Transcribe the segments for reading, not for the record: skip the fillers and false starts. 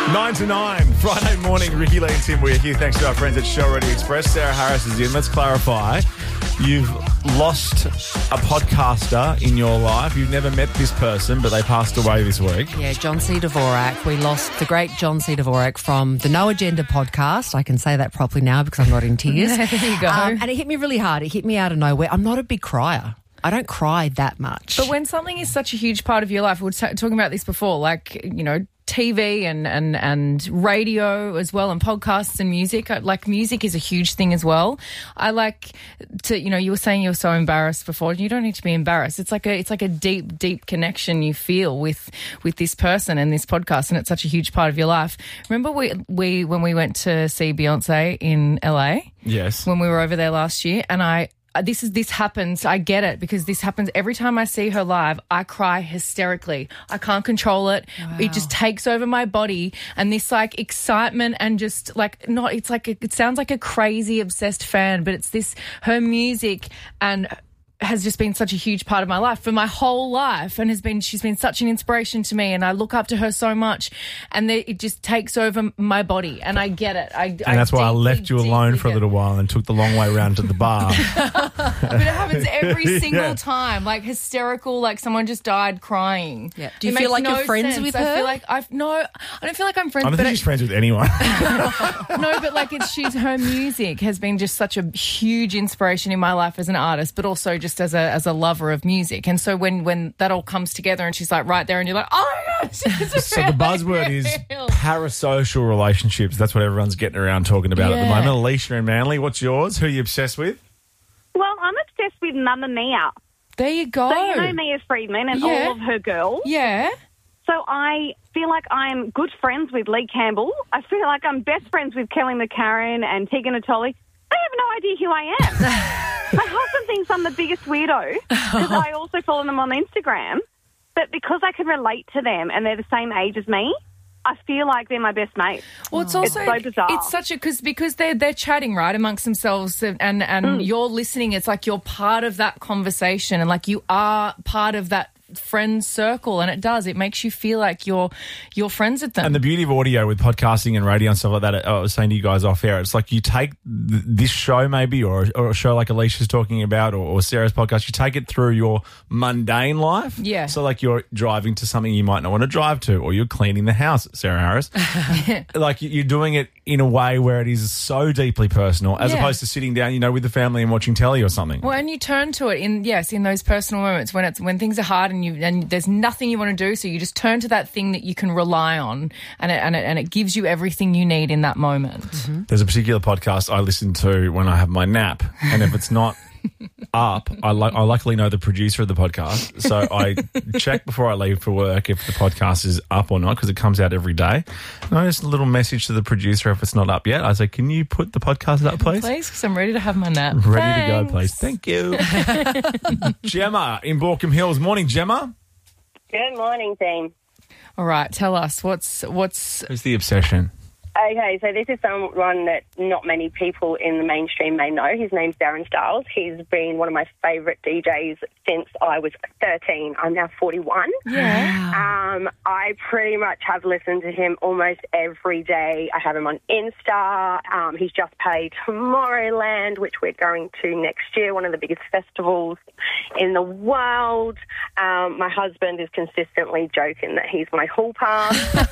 9 to 9, Friday morning, Ricky Lee and Tim Weir here. Thanks to our friends at Show Ready Express. Sarah Harris is in. Let's clarify. You've lost a podcaster in your life. You've never met this person, but they passed away this week. Yeah, John C. Dvorak. We lost the great John C. Dvorak from the No Agenda podcast. I can say that properly now because I'm not in tears. There you go. And it hit me really hard. It hit me out of nowhere. I'm not a big crier. I don't cry that much. But when something is such a huge part of your life, we were talking about this before, like, you know, TV and radio as well, and podcasts and music. Like, music is a huge thing as well. I like to, you know, you were saying you were so embarrassed before. You don't need to be embarrassed. It's like a deep connection you feel with this person and this podcast, and it's such a huge part of your life. Remember we when we went to see Beyonce in LA? Yes. When we were over there last year, and this happens. I get it, because this happens every time I see her live. I cry hysterically. I can't control it. Wow. It just takes over my body, and this like excitement and just like not. It's like it sounds like a crazy obsessed fan, but it's this her music and has just been such a huge part of my life for my whole life, and she's been such an inspiration to me, and I look up to her so much, and it just takes over my body, and I get it. And that's why I left you alone for a little while and took the long way round to the bar. But it happens every single time, like hysterical, like someone just died crying. Yeah. Do you feel like you're friends with her? I feel like I don't feel like I'm friends. I don't think she's friends with anyone. No, but like her music has been just such a huge inspiration in my life as an artist, but also just as a lover of music. And so when that all comes together and she's like right there and you're like, oh my gosh. So the buzzword is parasocial relationships. That's what everyone's getting around talking about at the moment. Alicia and Manly, what's yours? Who are you obsessed with? Well, I'm obsessed with Mamma Mia. There you go. So you know Mia Friedman and all of her girls. Yeah. So I feel like I'm good friends with Lee Campbell. I feel like I'm best friends with Kelly McCarran and Tegan Atoli. They have no idea who I am. My husband thinks I'm the biggest weirdo because I also follow them on Instagram. But because I can relate to them and they're the same age as me, I feel like they're my best mates. Well, it's also so bizarre. It's such a because they're chatting right amongst themselves and you're listening. It's like you're part of that conversation and like you are part of that friend circle, and it makes you feel like you're friends with them. And the beauty of audio with podcasting and radio and stuff like that, I was saying to you guys off air, it's like you take this show maybe or a show like Alicia's talking about or Sarah's podcast, you take it through your mundane life. Yeah. So like you're driving to something you might not want to drive to, or you're cleaning the house, Sarah Harris. Like you're doing it in a way where it is so deeply personal as opposed to sitting down, you know, with the family and watching telly or something. Well, and you turn to it in those personal moments when things are hard and there's nothing you want to do, so you just turn to that thing that you can rely on, and it gives you everything you need in that moment. Mm-hmm. There's a particular podcast I listen to when I have my nap, and if it's not up, I luckily know the producer of the podcast, so I check before I leave for work if the podcast is up or not, because it comes out every day. And I just a little message to the producer if it's not up yet. I say, can you put the podcast up, please? Please, because I'm ready to have my nap. Ready to go, please. Thank you. Gemma in Borkham Hills. Morning, Gemma. Good morning, team. All right, tell us what's Who's the obsession? Okay, so this is someone that not many people in the mainstream may know. His name's Darren Styles. He's been one of my favourite DJs since I was 13. I'm now 41. Yeah. I pretty much have listened to him almost every day. I have him on Insta. He's just played Tomorrowland, which we're going to next year, one of the biggest festivals in the world. My husband is consistently joking that he's my hall pass.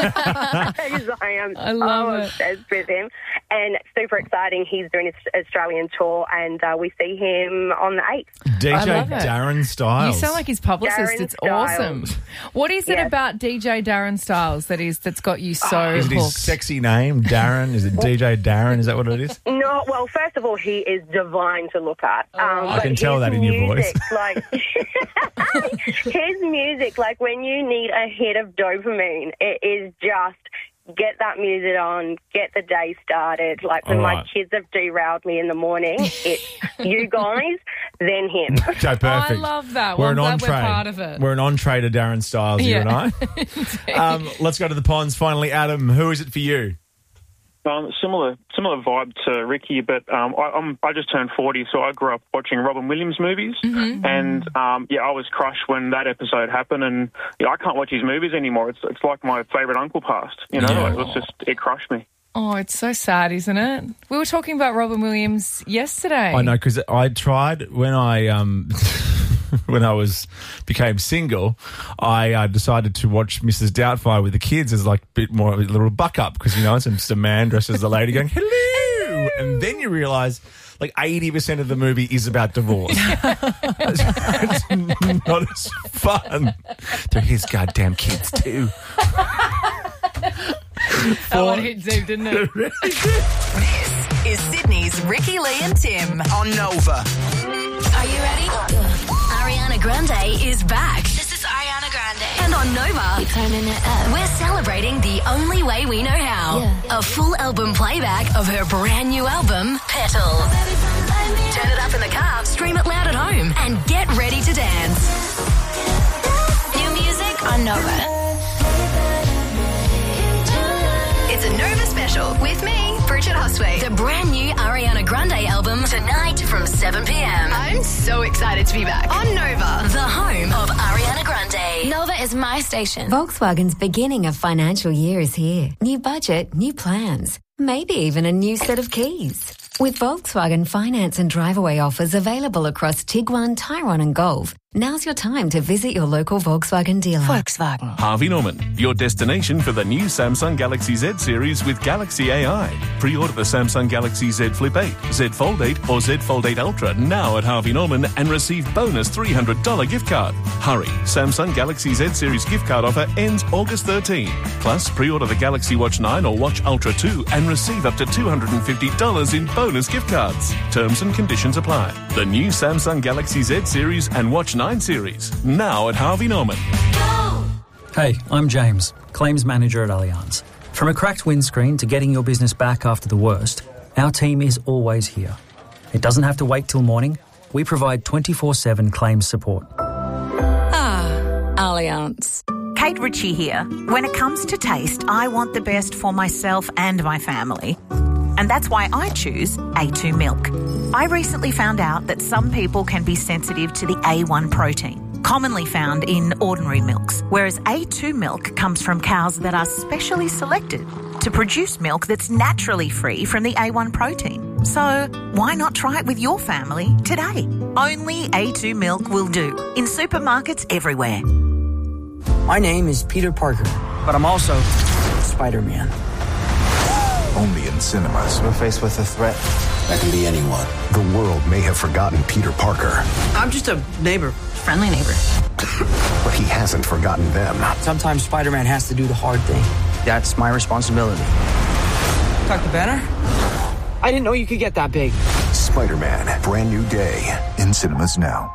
I love it. Obsessed with him, and super exciting. He's doing his Australian tour, and we see him on the 8th. DJ Darren Styles. You sound like his publicist. Darren it's Styles. awesome. What is it about DJ Darren Styles that's got you so Is it his hooked? sexy name, Darren? Is it DJ Darren? Is that what it is? No, well, first of all, he is divine to look at. I can tell that in your voice. Like, his music, like when you need a hit of dopamine, it is just get that music on, get the day started. Like when my kids have derailed me in the morning, it's you guys, then him. Okay, perfect. I love that. Well, I'm glad we're part of it. We're an entree to Darren Styles, you and I. Let's go to the ponds finally. Adam, who is it for you? Similar vibe to Ricky, but I just turned 40, so I grew up watching Robin Williams movies, and I was crushed when that episode happened, and I can't watch his movies anymore. It's like my favourite uncle passed. It crushed me. Oh, it's so sad, isn't it? We were talking about Robin Williams yesterday. I know, because I tried when I when I became single, I decided to watch Mrs. Doubtfire with the kids as like a bit more of a little buck up, because it's just a man dressed as a lady going hello, and then you realise like 80% of the movie is about divorce. It's not as fun. They're his goddamn kids too. That one hit deep, didn't it? This is Sydney's Ricky, Lee and Tim on Nova. Are you ready? Ariana Grande is back. This is Ariana Grande. And on Nova, You're turning it up. we're celebrating the only way we know how. Yeah. A full album playback of her brand new album, Petals. Turn it up in the car, stream it loud at home, and get ready to dance. New music on Nova. It's a Nova special with me, Bridget Hosway. The brand new Ariana Grande album tonight from 7 p.m. I'm so excited to be back on Nova, the home of Ariana Grande. Nova is my station. Volkswagen's beginning of financial year is here. New budget, new plans, maybe even a new set of keys. With Volkswagen finance and drive-away offers available across Tiguan, Tyrone and Golf, now's your time to visit your local Volkswagen dealer. Volkswagen. Harvey Norman, your destination for the new Samsung Galaxy Z series with Galaxy AI. Pre-order the Samsung Galaxy Z Flip 8, Z Fold 8 or Z Fold 8 Ultra now at Harvey Norman and receive bonus $300 gift card. Hurry, Samsung Galaxy Z series gift card offer ends August 13. Plus, pre-order the Galaxy Watch 9 or Watch Ultra 2 and receive up to $250 in bonus gift cards. Terms and conditions apply. The new Samsung Galaxy Z series and Watch 9 series, now at Harvey Norman. Hey, I'm James, Claims Manager at Allianz. From a cracked windscreen to getting your business back after the worst, our team is always here. It doesn't have to wait till morning. We provide 24/7 claims support. Allianz. Kate Ritchie here. When it comes to taste, I want the best for myself and my family. And that's why I choose A2 milk. I recently found out that some people can be sensitive to the A1 protein, commonly found in ordinary milks, whereas A2 milk comes from cows that are specially selected to produce milk that's naturally free from the A1 protein. So why not try it with your family today? Only A2 milk will do, in supermarkets everywhere. My name is Peter Parker, but I'm also Spider-Man. Only in cinemas. We're faced with a threat that can be anyone. The world may have forgotten Peter Parker. I'm just a neighbor, friendly neighbor. But he hasn't forgotten them. Sometimes Spider-Man has to do the hard thing. That's my responsibility. Dr. Banner? I didn't know you could get that big. Spider-Man, brand new day, in cinemas now.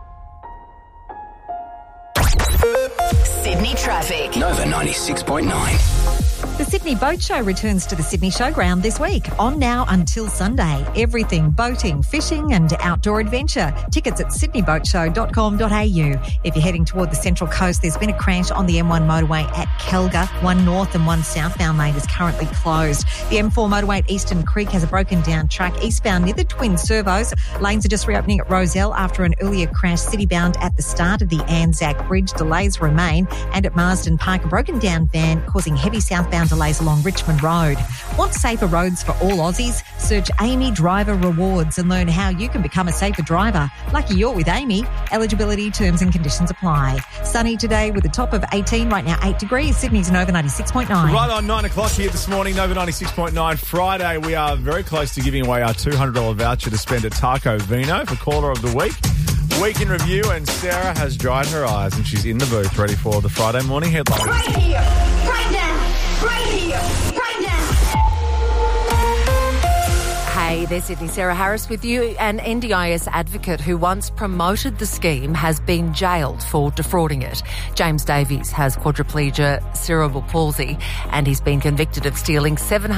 Sydney traffic. Nova 96.9. The Sydney Boat Show returns to the Sydney Showground this week, on now until Sunday. Everything boating, fishing and outdoor adventure. Tickets at sydneyboatshow.com.au. If you're heading toward the Central Coast, there's been a crash on the M1 motorway at Kelgar. One north and one southbound lane is currently closed. The M4 motorway at Eastern Creek has a broken down track eastbound near the Twin Servos. Lanes are just reopening at Rozelle after an earlier crash citybound at the start of the Anzac Bridge. Delays remain. And at Marsden Park, a broken down van causing heavy southbound delays along Richmond Road. Want safer roads for all Aussies? Search Amy Driver Rewards and learn how you can become a safer driver. Lucky you're with Amy. Eligibility, terms and conditions apply. Sunny today with a top of 18, right now 8 degrees. Sydney's Nova 96.9. Right on 9 o'clock here this morning, Nova 96.9. Friday, we are very close to giving away our $200 voucher to spend at Taco Vino for Caller of the Week. Week in review, and Sarah has dried her eyes and she's in the booth ready for the Friday morning headlines. Right here, right now, right here, right now. Hey, there's Sydney. Sarah Harris with you. An NDIS advocate who once promoted the scheme has been jailed for defrauding it. James Davies has quadriplegia cerebral palsy and he's been convicted of stealing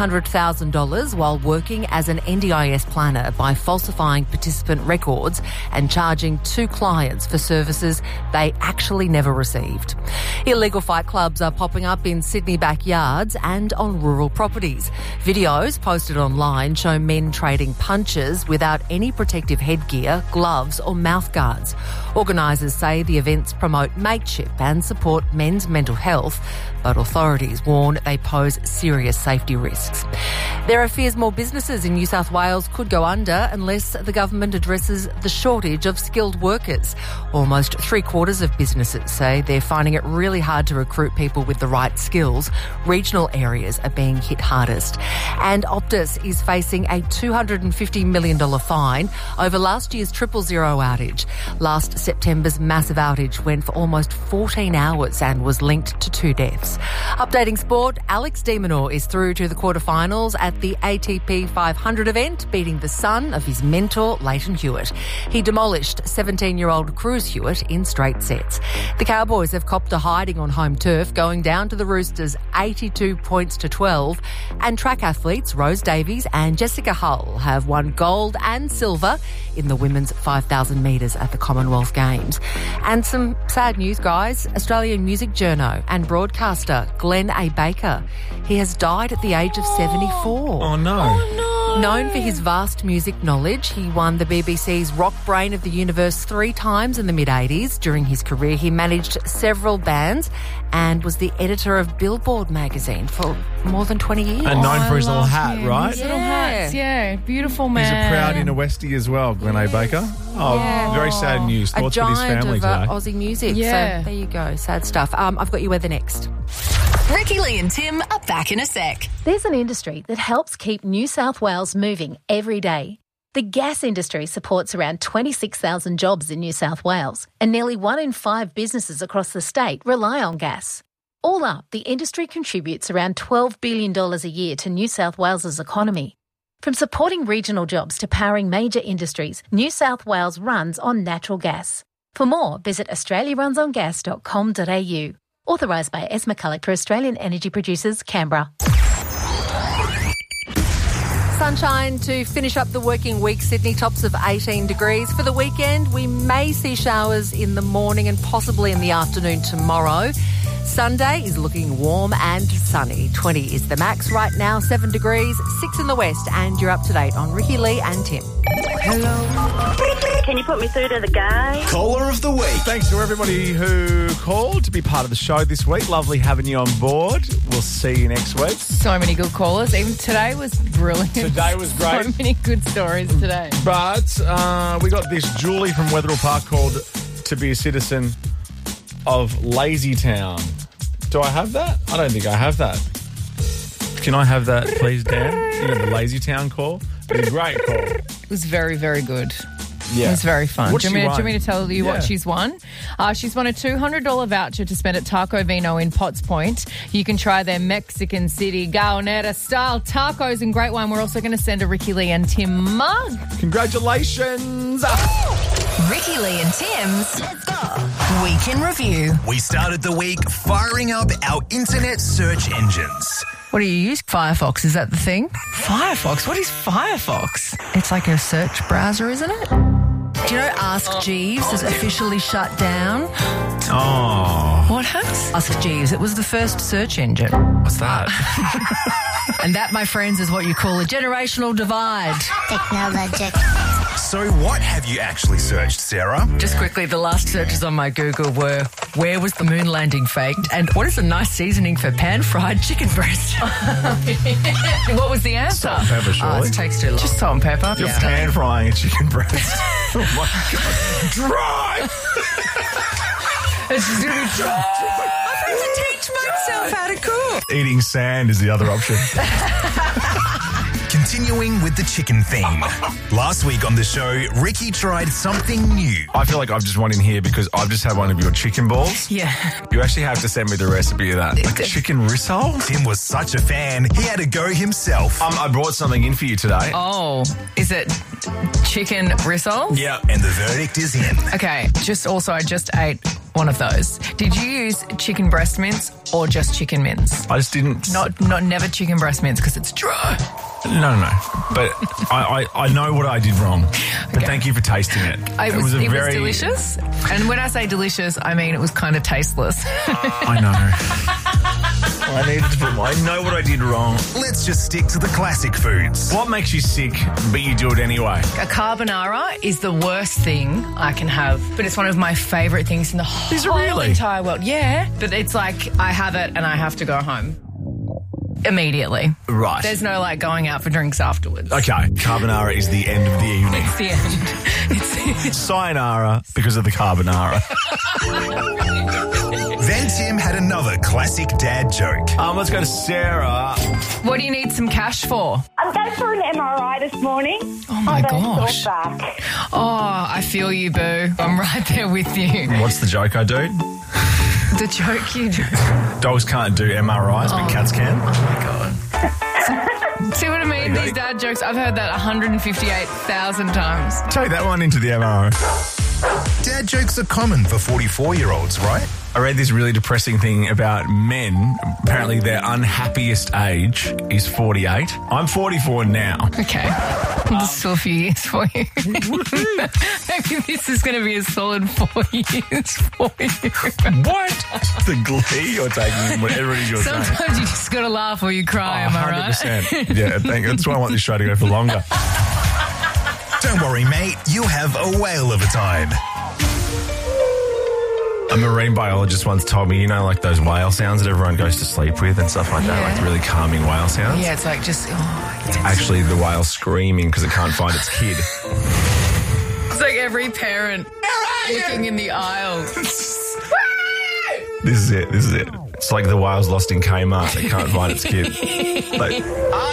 $700,000 while working as an NDIS planner by falsifying participant records and charging 2 clients for services they actually never received. Illegal fight clubs are popping up in Sydney backyards and on rural properties. Videos posted online show men trading punches without any protective headgear, gloves or mouth guards. Organisers say the events promote mateship and support men's mental health, but authorities warn they pose serious safety risks. There are fears more businesses in New South Wales could go under unless the government addresses the shortage of skilled workers. Almost 3/4 of businesses say they're finding it really hard to recruit people with the right skills. Regional areas are being hit hardest. And Optus is facing a $250 million fine over last year's 000 outage. Last September's massive outage went for almost 14 hours and was linked to 2 deaths. Updating sport, Alex de Minaur is through to the quarterfinals at the ATP 500 event, beating the son of his mentor, Leighton Hewitt. He demolished 17-year-old Cruz Hewitt in straight sets. The Cowboys have copped a hiding on home turf, going down to the Roosters 82 points to 12. And track athletes Rose Davies and Jessica Hull have won gold and silver in the women's 5,000 metres at the Commonwealth Games. And some sad news, guys. Australian music journo and broadcaster Glenn A. Baker. He has died at the age of 74. Oh, no. Known for his vast music knowledge, he won the BBC's Rock Brain of the Universe 3 times in the mid-80s. During his career, he managed several bands and was the editor of Billboard magazine for more than 20 years. And known for his little hat, him. right? His little hats, yeah. Beautiful man. He's a proud inner Westie as well, Glenn A. Baker. Oh, very sad news. Thoughts with his family of today. Aussie music. Yeah. So there you go. Sad stuff. I've got you weather next. Ricky Lee and Tim are back in a sec. There's an industry that helps keep New South Wales moving every day. The gas industry supports around 26,000 jobs in New South Wales, and nearly 1 in 5 businesses across the state rely on gas. All up, the industry contributes around $12 billion a year to New South Wales's economy. From supporting regional jobs to powering major industries, New South Wales runs on natural gas. For more, visit australiarunsongas.com.au. Authorised by S. McCulloch for Australian Energy Producers, Canberra. Sunshine to finish up the working week. Sydney tops of 18 degrees. For the weekend, we may see showers in the morning and possibly in the afternoon tomorrow. Sunday is looking warm and sunny. 20 is the max right now, 7 degrees, 6 in the west, and you're up to date on Ricky Lee and Tim. Hello. Can you put me through to the guy? Caller of the week. Thanks to everybody who called to be part of the show this week. Lovely having you on board. We'll see you next week. So many good callers. Even today was brilliant. Today was great. So many good stories today. But we got this Julie from Wetherill Park called to be a citizen of Lazytown. Do I have that? I don't think I have that. Can I have that, please, Dan? You got the Lazytown call? It was a great call. It was very, very good. Yeah. It was very fun. What Do you she want me won? to tell you what she's won? She's won a $200 voucher to spend at Taco Vino in Potts Point. You can try their Mexican City Gaoneta style tacos and great wine. We're also going to send a Ricky Lee and Tim mug. Congratulations. Ricky Lee and Tim's Week in Review. We started the week firing up our internet search engines. What do you use? Firefox, is that the thing? Firefox? What is Firefox? It's like a search browser, isn't it? Do you know Ask Jeeves has officially shut down? Oh. What has? Ask Jeeves. It was the first search engine. What's that? And that, my friends, is what you call a generational divide. Technologic. So what have you actually searched, Sarah? Just quickly, the last searches on my Google were, where was the moon landing faked? And what is a nice seasoning for pan-fried chicken breast? What was the answer? Salt and pepper, surely. Oh, it takes too long. Just salt and pepper. You're pan-frying a chicken breast. Oh, my God. Dry! It's just going to be dry. I've had to teach myself how to cook. Eating sand is the other option. Continuing with the chicken theme. Last week on the show, Ricky tried something new. I feel like I've just won in here because I've just had one of your chicken balls. Yeah. You actually have to send me the recipe of that. Like chicken risotto? Tim was such a fan, he had to go himself. I brought something in for you today. Oh, is it chicken rissoles? Yeah. And the verdict is in. Okay, I just ate one of those. Did you use chicken breast mince or just chicken mince? I just didn't... Never chicken breast mince because it's dry. No. But I know what I did wrong. But thank you for tasting it. It was delicious. And when I say delicious, I mean it was kind of tasteless. I know. I know what I did wrong. Let's just stick to the classic foods. What makes you sick, but you do it anyway? A carbonara is the worst thing I can have, but it's one of my favourite things in the whole entire world. Yeah, but it's like I have it and I have to go home immediately. Right. There's no going out for drinks afterwards. Okay, carbonara is the end of the evening. It's the end. Sayonara because of the carbonara. Then Tim had another classic dad joke. Let's go to Sarah. What do you need some cash for? I'm going for an MRI this morning. Oh my gosh. Back. Oh, I feel you, boo. I'm right there with you. What's the joke I do? The joke you do. Dogs can't do MRIs, but cats can. Oh my God. See what I mean? These dad jokes, I've heard that 158,000 times. Take that one into the MRI. Dad jokes are common for 44-year-olds, right? I read this really depressing thing about men. Apparently their unhappiest age is 48. I'm 44 now. Okay. This is still a few years for you. Maybe this is going to be a solid 4 years for you. What? The glee you're taking, whatever it is you're saying. Sometimes you just got to laugh or you cry, am I right? 100%. Yeah, that's why I want this show to go for longer. Don't worry, mate. You'll have a whale of a time. A marine biologist once told me, like those whale sounds that everyone goes to sleep with and stuff like that, like the really calming whale sounds. Yeah, it's like just... It's actually the whale screaming because it can't find its kid. It's like every parent looking in the aisle. This is it. It's like the whale's lost in Kmart. It can't find its kid. Like,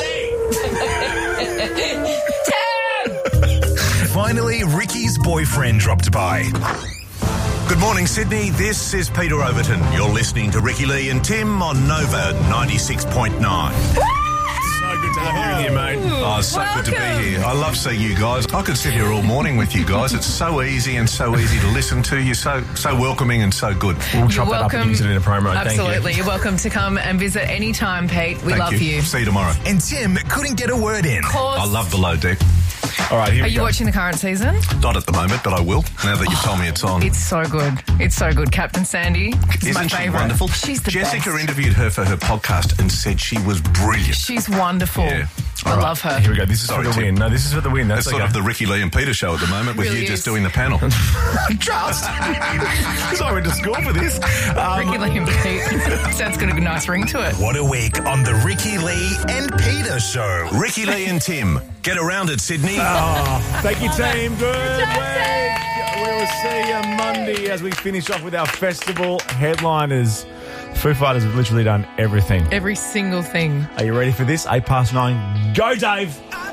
Finally, Ricky's boyfriend dropped by. Good morning, Sydney. This is Peter Overton. You're listening to Ricky Lee and Tim on Nova 96.9. Good to have you here, mate. Oh, it's so good to be here. I love seeing you guys. I could sit here all morning with you guys. It's so easy and so easy to listen to. You're so welcoming and so good. We'll chop that up and use it in a promo. Absolutely. Thank you. You're welcome to come and visit anytime, Pete. We love you. See you tomorrow. And Tim couldn't get a word in. I love Below Deck. All right, here Are you watching the current season? Not at the moment, but I will, now that you've told me it's on. It's so good. It's so good. Captain Sandy is my Isn't she favourite. wonderful? She's the Jessica best. interviewed her for her podcast and said she was brilliant. She's wonderful. Yeah. I love her. Here we go. This is for the win. No, this is for the win. That's It's sort of the Ricky Lee and Peter show at the moment with Really you is. just doing the panel. Trust. Because I went to school for this. Ricky Lee and Pete. Sounds got a nice ring to it. What a week on the Ricky Lee and Peter show. Ricky Lee and Tim, get around it, Sydney. Oh, thank you, team. Good week. We'll see you Monday as we finish off with our festival headliners. Foo Fighters have literally done everything. Every single thing. Are you ready for this? 9:08. Go, Dave.